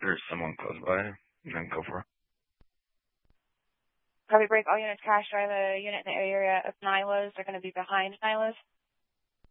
there's someone close by, and then go for it. Copy break. All units crash. Drive a unit in the area of Nyla's. They're going to be behind Nyla's.